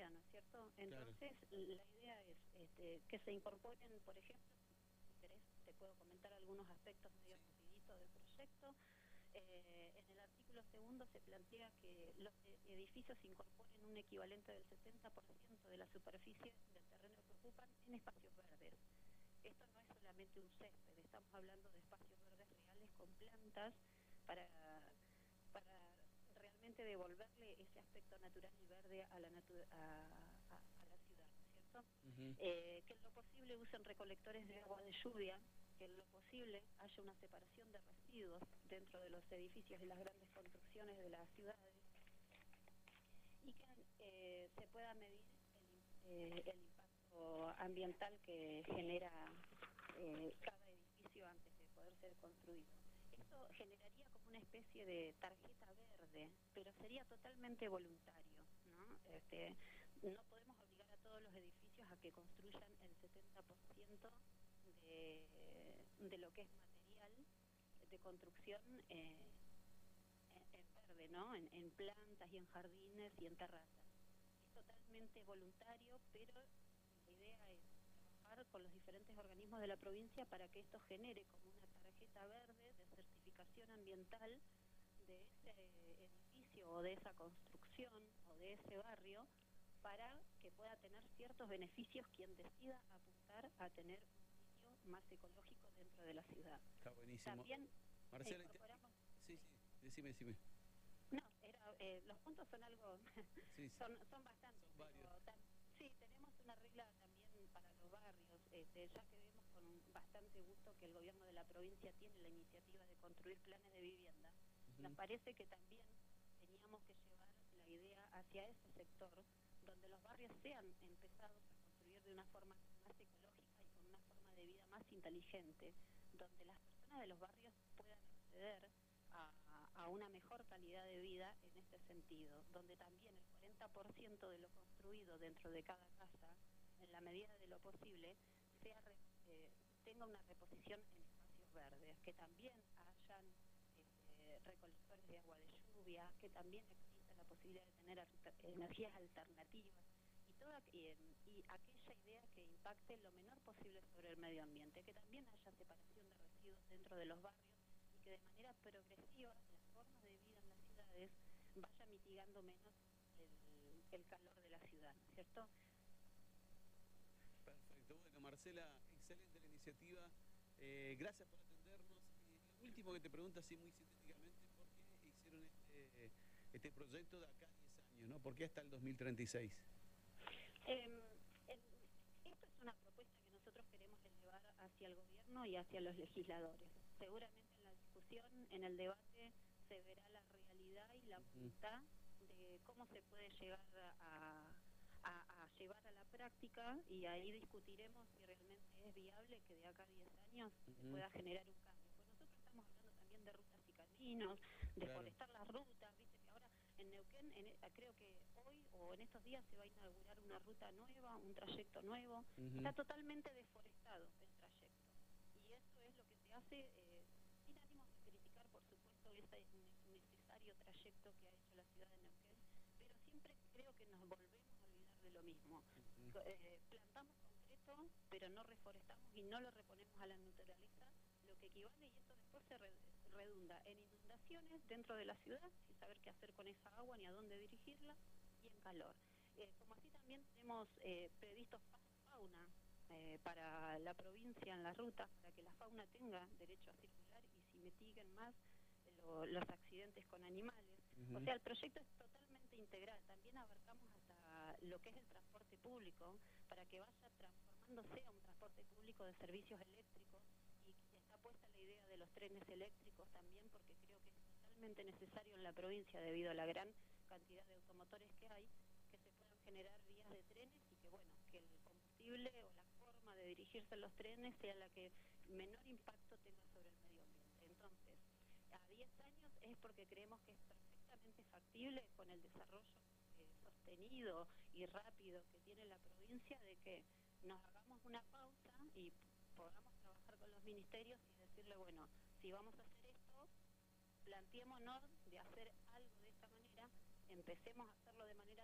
ciudad, ¿no es cierto? Claro. Entonces, la idea es que se incorporen, por ejemplo, si querés, te puedo comentar algunos aspectos medio rapidito del proyecto. En el artículo segundo se plantea que los edificios incorporen un equivalente del 70% de la superficie del terreno que ocupan en espacios verdes. Esto no es solamente un césped, estamos hablando de espacios verdes reales con plantas para realmente devolverle ese aspecto natural y verde a la ciudad, ¿no es cierto? Que en lo posible usen recolectores de agua de lluvia, que en lo posible haya una separación de residuos dentro de los edificios y las grandes construcciones de las ciudades, y que se pueda medir el impacto ambiental que genera cada edificio antes de poder ser construido. Esto generaría como una especie de tarjeta verde, pero sería totalmente voluntario, ¿no? No podemos obligar a todos los edificios a que construyan el 70% de lo que es material de construcción en verde, ¿no? En plantas y en jardines y en terrazas. Es totalmente voluntario, pero la idea es trabajar con los diferentes organismos de la provincia para que esto genere como una tarjeta verde de certificación ambiental de ese edificio o de esa construcción o de ese barrio, para que pueda tener ciertos beneficios quien decida apuntar a tener un sitio más ecológico dentro de la ciudad. Está buenísimo. También Marcela, incorporamos... sí, decime. No, los puntos son algo, Sí. son bastantes. Son varios. Sí, tenemos una regla también para los barrios, ya que vemos con bastante gusto que el gobierno de la provincia tiene la iniciativa de construir planes de vivienda. Nos parece que también teníamos que llevar la idea hacia ese sector, donde los barrios sean empezados a construir de una forma más ecológica y con una forma de vida más inteligente, donde las personas de los barrios puedan acceder a una mejor calidad de vida en este sentido, donde también el 40% de lo construido dentro de cada casa, en la medida de lo posible, tenga una reposición en espacios verdes, que también hayan recolectores de agua de lluvia, que también exista la posibilidad de tener energías alternativas y aquella idea que impacte lo menor posible sobre el medio ambiente, que también haya separación de residuos dentro de los barrios, que de manera progresiva las formas de vida en las ciudades vaya mitigando menos el calor de la ciudad, ¿no es cierto? Perfecto. Bueno, Marcela, excelente la iniciativa. Gracias por atendernos. Lo último que te pregunto, así muy sintéticamente, ¿por qué hicieron este proyecto de acá a 10 años, ¿no? ¿Por qué hasta el 2036? Esto es una propuesta que nosotros queremos elevar hacia el gobierno y hacia los legisladores. Seguramente en la discusión, en el debate, se verá la realidad y la voluntad de cómo se puede llegar a llevar a la práctica, y ahí discutiremos si realmente es viable que de acá a 10 años se pueda generar un cambio. Pues nosotros estamos hablando también de rutas y caminos, de forestar las rutas, viste que ahora en Neuquén, creo que hoy o en estos días se va a inaugurar una ruta nueva, un trayecto nuevo. Está totalmente deforestado el trayecto, y eso es lo que se hace sin ánimos de criticar, por supuesto, ese necesario trayecto que ha hecho la ciudad de Neuquén, pero siempre creo que nos volvemos a olvidar de lo mismo. Plantamos concreto, pero no reforestamos y no lo reponemos a la naturaleza, lo que equivale, y esto después se redunda en inundaciones dentro de la ciudad, sin saber qué hacer con esa agua ni a dónde dirigirla, y en calor. Como así también tenemos previstos fauna para la provincia en las rutas, para que la fauna tenga derecho a circular y se mitiguen más los accidentes con animales. O sea, el proyecto es totalmente integral. También abarcamos hasta lo que es el transporte público, para que vaya transformándose a un transporte público de servicios eléctricos, y está puesta la idea de los trenes eléctricos también, porque creo que es totalmente necesario en la provincia, debido a la gran cantidad de automotores que hay, que se puedan generar vías de trenes, y que bueno, que el combustible o la forma de dirigirse a los trenes sea la que menor impacto tenga sobre el medio ambiente. Entonces, a 10 años es porque creemos que es perfectamente factible, con el desarrollo sostenido y rápido que tiene la provincia, de que nos hagamos una pausa y podamos trabajar con los ministerios y decirle, bueno, si vamos a hacer esto, planteémonos de hacer algo de esta manera, empecemos a hacerlo de manera